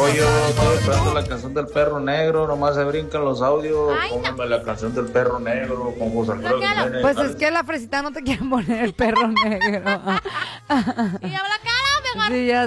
yo estoy esperando la canción del perro negro, nomás se brincan los audios. Ay, no. Pónganme la canción del perro negro con José Alfredo Jiménez. Pues es que la fresita no te quiere poner el perro negro. Y habla cara, mejor. Sí, ya